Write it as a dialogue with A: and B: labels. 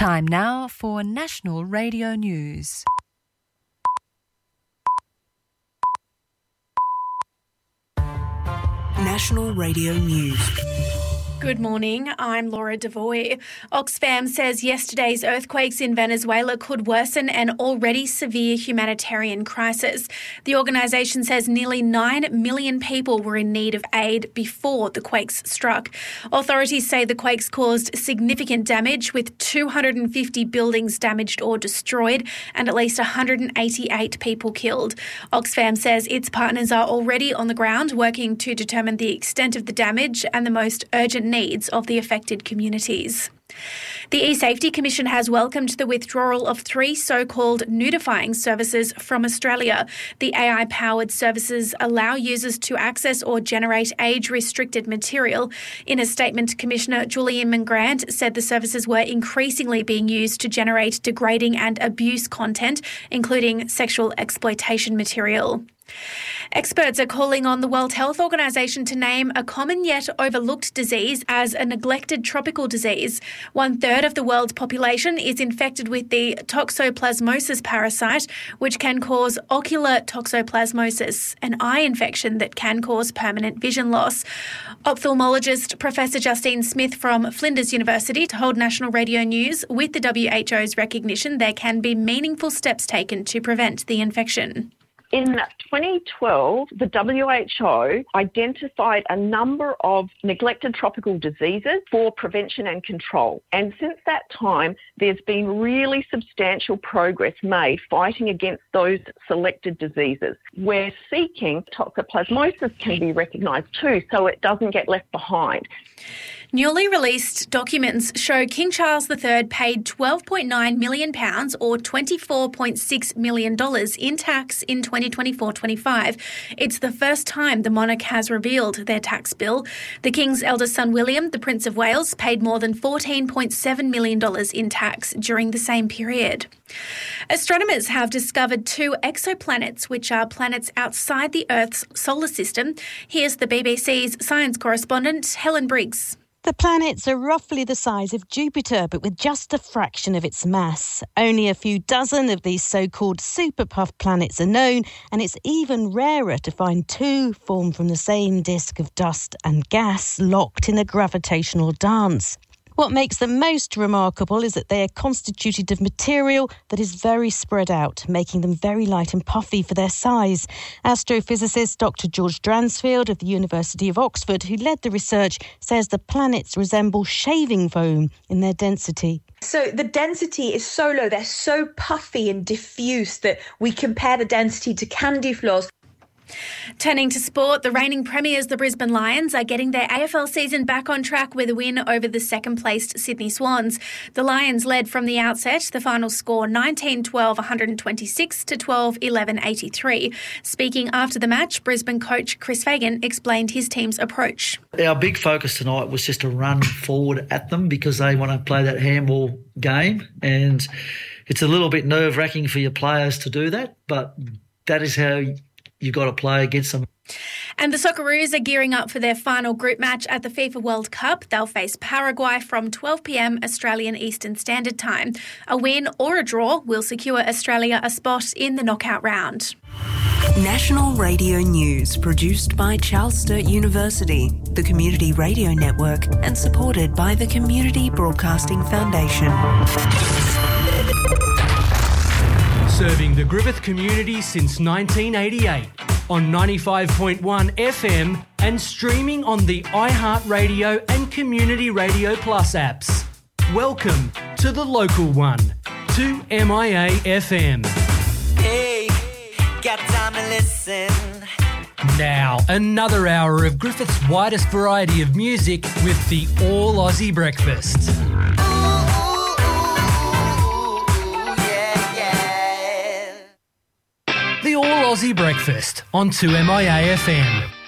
A: Time now for National Radio News.
B: National Radio News.
C: Good morning, I'm Laura Devoy. Oxfam says yesterday's earthquakes in Venezuela could worsen an already severe humanitarian crisis. The organisation says nearly 9 million people were in need of aid before the quakes struck. Authorities say the quakes caused significant damage, with 250 buildings damaged or destroyed and at least 188 people killed. Oxfam says its partners are already on the ground working to determine the extent of the damage and the most urgent needs of the affected communities. The eSafety Commission has welcomed the withdrawal of 3 so-called nudifying services from Australia. The AI-powered services allow users to access or generate age-restricted material. In a statement, Commissioner Julian Mangrant said the services were increasingly being used to generate degrading and abuse content, including sexual exploitation material. Experts are calling on the World Health Organization to name a common yet overlooked disease as a neglected tropical disease. 1/3 of the world's population is infected with the toxoplasmosis parasite, which can cause ocular toxoplasmosis, an eye infection that can cause permanent vision loss. Ophthalmologist Professor Justine Smith from Flinders University told National Radio News with the WHO's recognition there can be meaningful steps taken to prevent the infection.
D: In 2012, the WHO identified a number of neglected tropical diseases for prevention and control. And since that time, there's been really substantial progress made fighting against those selected diseases. We're seeking toxoplasmosis can be recognised too, so it doesn't get left behind.
C: Newly released documents show King Charles III paid £12.9 million or $24.6 million in tax in 2024-25. It's the first time the monarch has revealed their tax bill. The King's eldest son William, the Prince of Wales, paid more than $14.7 million in tax during the same period. Astronomers have discovered 2 exoplanets, which are planets outside the Earth's solar system. Here's the BBC's science correspondent, Helen Briggs.
E: The planets are roughly the size of Jupiter, but with just a fraction of its mass. Only a few dozen of these so-called super-puff planets are known, and it's even rarer to find 2 formed from the same disk of dust and gas locked in a gravitational dance. What makes them most remarkable is that they are constituted of material that is very spread out, making them very light and puffy for their size. Astrophysicist Dr. George Dransfield of the University of Oxford, who led the research, says the planets resemble shaving foam in their density.
F: So the density is so low, they're so puffy and diffuse that we compare the density to candy floss.
C: Turning to sport, the reigning premiers, the Brisbane Lions, are getting their AFL season back on track with a win over the second-placed Sydney Swans. The Lions led from the outset, the final score 19-12-126 to 12-11-83. Speaking after the match, Brisbane coach Chris Fagan explained his team's approach.
G: Our big focus tonight was just to run forward at them because they want to play that handball game, and it's a little bit nerve-wracking for your players to do that, but that is how you've got to play against them.
C: And the Socceroos are gearing up for their final group match at the FIFA World Cup. They'll face Paraguay from 12 p.m. Australian Eastern Standard Time. A win or a draw will secure Australia a spot in the knockout round.
B: National Radio News, produced by Charles Sturt University, the Community Radio Network, and supported by the Community Broadcasting Foundation.
H: Serving the Griffith community since 1988 on 95.1 FM and streaming on the iHeartRadio and Community Radio Plus apps. Welcome to the local one, 2MIA FM.
I: Hey, got time to listen.
H: Now, another hour of Griffith's widest variety of music with the All Aussie Breakfast. The All Aussie Breakfast on 2MIA FM.